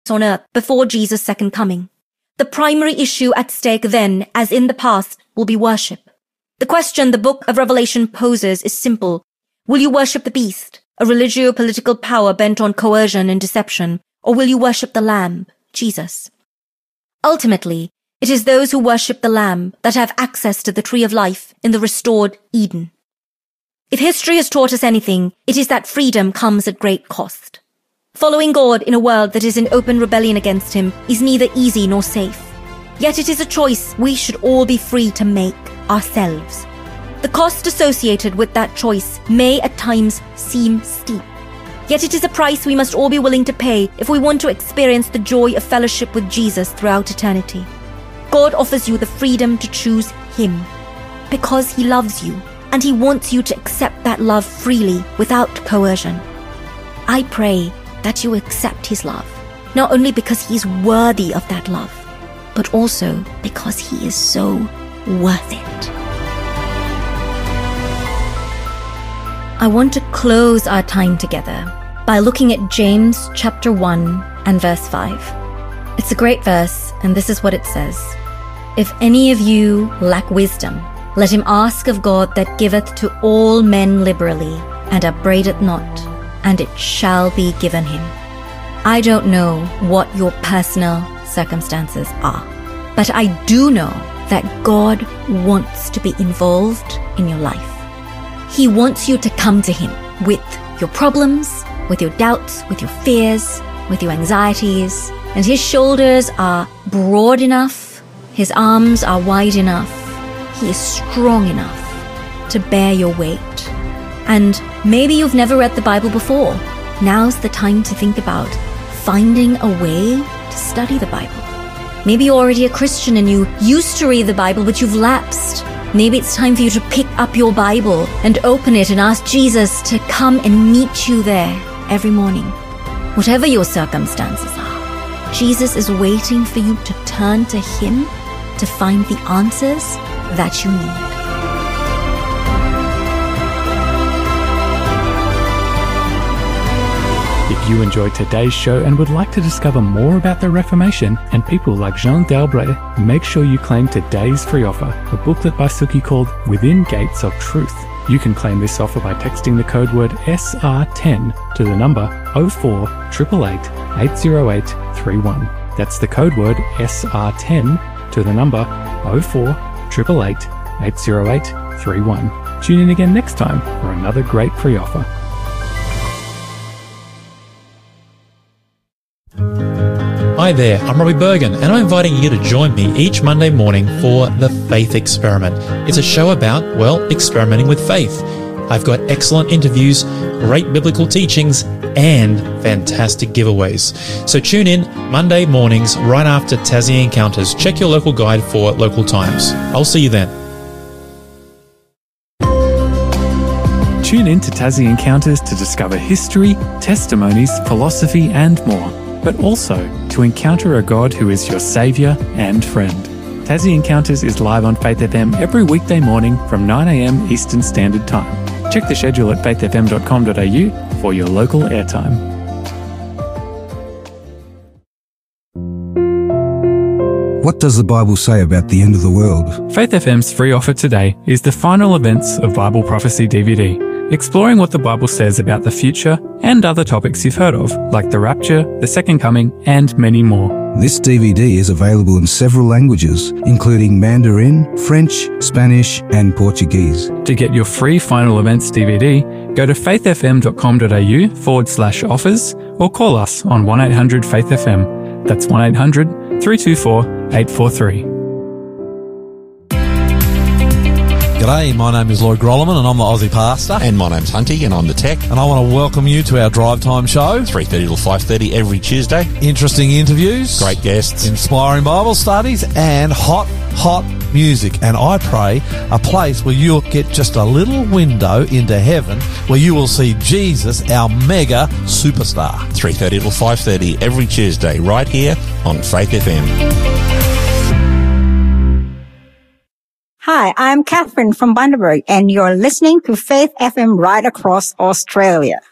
on earth before Jesus' second coming. The primary issue at stake then, as in the past, will be worship. The question the book of Revelation poses is simple. Will you worship the beast, a religio-political power bent on coercion and deception, or will you worship the Lamb, Jesus? Ultimately, it is those who worship the Lamb that have access to the tree of life in the restored Eden. If history has taught us anything, it is that freedom comes at great cost. Following God in a world that is in open rebellion against him is neither easy nor safe. Yet it is a choice we should all be free to make ourselves. The cost associated with that choice may at times seem steep. Yet it is a price we must all be willing to pay if we want to experience the joy of fellowship with Jesus throughout eternity. God offers you the freedom to choose him because he loves you, and he wants you to accept that love freely without coercion. I pray that you accept his love, not only because he is worthy of that love, but also because he is so worth it. I want to close our time together by looking at James chapter 1 and verse 5. It's a great verse, and this is what it says. If any of you lack wisdom, let him ask of God that giveth to all men liberally, and upbraideth not, and it shall be given him. I don't know what your personal circumstances are, but I do know that God wants to be involved in your life. He wants you to come to him with your problems, with your doubts, with your fears, with your anxieties, and his shoulders are broad enough, his arms are wide enough, he is strong enough to bear your weight. And maybe you've never read the Bible before. Now's the time to think about finding a way to study the Bible. Maybe you're already a Christian and you used to read the Bible, but you've lapsed. Maybe it's time for you to pick up your Bible and open it and ask Jesus to come and meet you there every morning. Whatever your circumstances are, Jesus is waiting for you to turn to him to find the answers that you need. If you enjoyed today's show and would like to discover more about the Reformation and people like Jean d'Albret, make sure you claim today's free offer, a booklet by Suki called Within Gates of Truth. You can claim this offer by texting the code word SR10 to the number 048888 80831. That's the code word SR10 to the number 048888 80831. Tune in again next time for another great free offer. Hi there, I'm Robbie Bergen, and I'm inviting you to join me each Monday morning for The Faith Experiment. It's a show about, well, experimenting with faith. I've got excellent interviews, great biblical teachings, and fantastic giveaways. So tune in Monday mornings right after Tassie Encounters. Check your local guide for local times. I'll see you then. Tune in to Tassie Encounters to discover history, testimonies, philosophy, and more, but also to encounter a God who is your saviour and friend. Tassie Encounters is live on Faith FM every weekday morning from 9 a.m. Eastern Standard Time. Check the schedule at faithfm.com.au for your local airtime. What does the Bible say about the end of the world? Faith FM's free offer today is the Final Events of Bible Prophecy DVD, exploring what the Bible says about the future and other topics you've heard of, like the rapture, the second coming, and many more. This DVD is available in several languages, including Mandarin, French, Spanish, and Portuguese. To get your free Final Events DVD, go to faithfm.com.au/offers or call us on 1-800-FAITH-FM. That's 1-800-324-843. G'day, my name is Lloyd Grolleman and I'm the Aussie Pastor. And my name's Hunty and I'm the Tech. And I want to welcome you to our Drive Time show. 3:30 till 5:30 every Tuesday. Interesting interviews. Great guests. Inspiring Bible studies and hot music. And I pray a place where you'll get just a little window into heaven where you will see Jesus, our mega superstar. 3:30 till 5:30 every Tuesday right here on Faith FM. Hi, I'm Catherine from Bundaberg, and you're listening to Faith FM right across Australia.